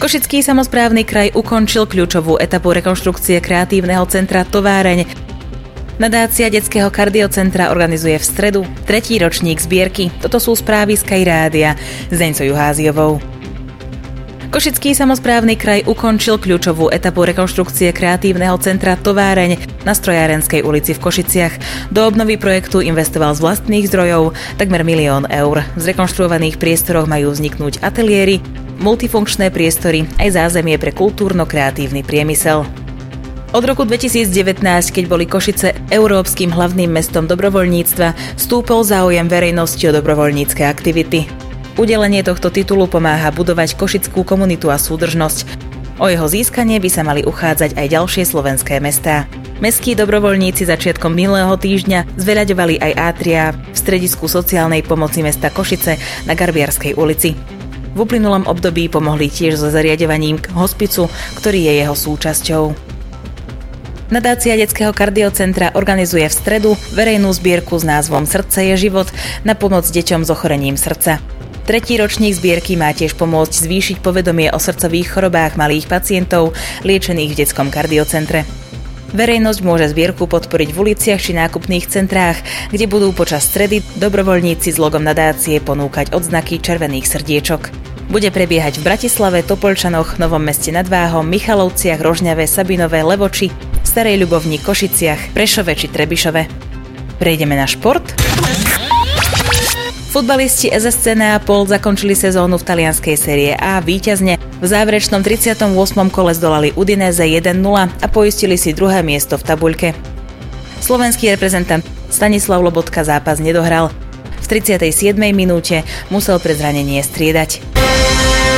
Košický samosprávny kraj ukončil kľúčovú etapu rekonštrukcie kreatívneho centra Továreň. Nadácia Detského kardiocentra organizuje v stredu 3. ročník zbierky. Toto sú správy z Sky Rádia s Deňcou Juháziovou. Košický samosprávny kraj ukončil kľúčovú etapu rekonštrukcie kreatívneho centra Továreň na Strojárenskej ulici v Košiciach. Do obnovy projektu investoval z vlastných zdrojov takmer 1 000 000 eur. V zrekonštruovaných priestoroch majú vzniknúť ateliéry, multifunkčné priestory aj zázemie pre kultúrno-kreatívny priemysel. Od roku 2019, keď boli Košice európskym hlavným mestom dobrovoľníctva, stúpol záujem verejnosti o dobrovoľnícke aktivity. Udelenie tohto titulu pomáha budovať košickú komunitu a súdržnosť. O jeho získanie by sa mali uchádzať aj ďalšie slovenské mestá. Mestskí dobrovoľníci začiatkom minulého týždňa zveľaďovali aj átria v stredisku sociálnej pomoci mesta Košice na Garbiarskej ulici. V uplynulom období pomohli tiež so zariaďovaním k hospicu, ktorý je jeho súčasťou. Nadácia Detského kardiocentra organizuje v stredu verejnú zbierku s názvom Srdce je život na pomoc deťom s ochorením srdca. 3. ročník zbierky má tiež pomôcť zvýšiť povedomie o srdcových chorobách malých pacientov liečených v Detskom kardiocentre. Verejnosť môže zbierku podporiť v uliciach či nákupných centrách, kde budú počas stredy dobrovoľníci s logom nadácie ponúkať odznaky červených srdiečok. Bude prebiehať v Bratislave, Topolčanoch, Novom Meste nad Váhom, Michalovciach, Rožňave, Sabinove, Levoči, Starej Ľubovni, Košiciach, Prešove či Trebišove. Prejdeme na šport. Futbalisti SSC Neapol zakončili sezónu v talianskej série A víťazne. V záverečnom 38. kole zdolali Udinese 1-0 a poistili si druhé miesto v tabuľke. Slovenský reprezentant Stanislav Lobotka zápas nedohral. V 37. minúte musel pre zranenie striedať.